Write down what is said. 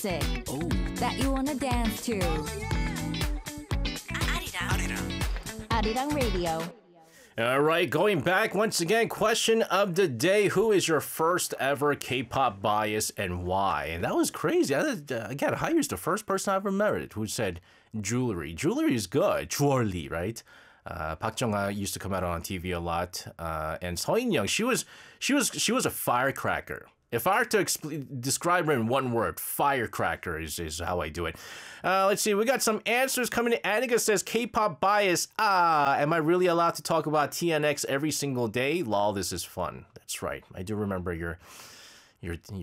music that you wanna dance to. Arirang Radio. All right, going back once again, question of the day. Who is your first ever K-pop bias and why? And that was crazy. Again, Hyu's the first person I ever met who said jewelry. Jewelry is good. Jewelry, right? Park Jung-ah used to come out on TV a lot. And Seo In-young, she was a firecracker. If I were to describe her in one word, firecracker is how I do it. Let's see, we got some answers coming in. Annika says, K-pop bias. Am I really allowed to talk about TNX every single day? Lol, this is fun. That's right. I do remember your